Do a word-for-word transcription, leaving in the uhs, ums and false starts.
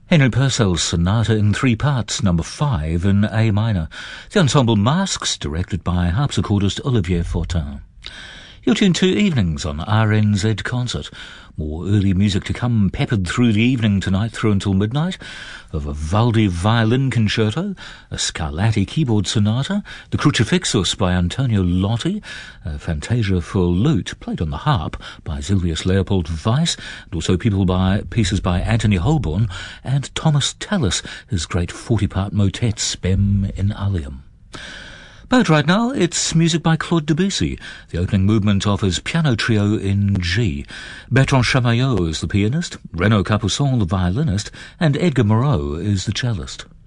Henry Purcell's Sonata in Three Parts, number five in A minor. The ensemble Masques, directed by harpsichordist Olivier Fortin. You're tuned to Evenings on R N Z Concert. More early music to come, peppered through the evening tonight through until midnight, of a Vivaldi violin concerto, a Scarlatti keyboard sonata, the Crucifixus by Antonio Lotti, a Fantasia for lute played on the harp by Silvius Leopold Weiss, and also people by pieces by Anthony Holborn and Thomas Tallis, his great forty-part motet Spem in Alium. But right now, it's music by Claude Debussy. The opening movement offers piano trio in G. Bertrand Chamayot is the pianist, Renaud Capuçon the violinist, and Edgar Moreau is the cellist.